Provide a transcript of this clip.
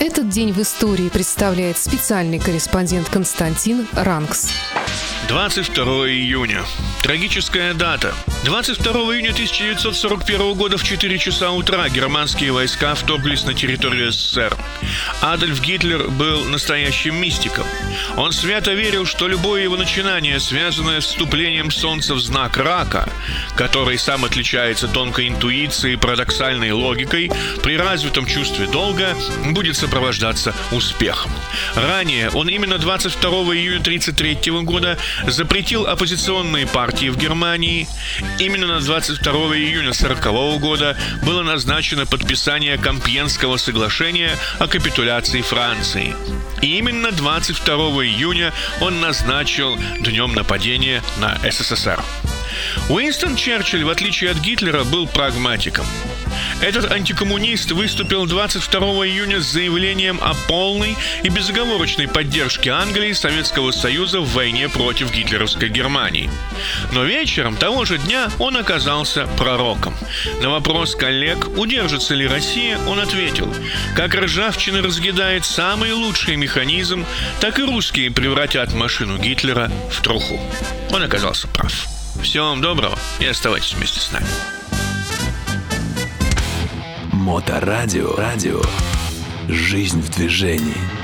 Этот день в истории представляет специальный корреспондент Константин Ранкс. 22 июня. Трагическая дата. 22 июня 1941 года в 4 часа утра германские войска вторглись на территорию СССР. Адольф Гитлер был настоящим мистиком. Он свято верил, что любое его начинание, связанное с вступлением Солнца в знак Рака, который сам отличается тонкой интуицией и парадоксальной логикой, при развитом чувстве долга будет сопровождаться успехом. Ранее он именно 22 июня 1933 года запретил оппозиционные партии в Германии. Именно на 22 июня 1940 года было назначено подписание Компьенского соглашения о капитуляции Франции. И именно 22 июня он назначил днем нападения на СССР. Уинстон Черчилль, в отличие от Гитлера, был прагматиком. Этот антикоммунист выступил 22 июня с заявлением о полной и безоговорочной поддержке Англии и Советского Союза в войне против гитлеровской Германии. Но вечером того же дня он оказался пророком. На вопрос коллег, удержится ли Россия, он ответил: как ржавчина разъедает самый лучший механизм, так и русские превратят машину Гитлера в труху. Он оказался прав. Всего вам доброго и оставайтесь вместе с нами. Моторадио. Жизнь в движении.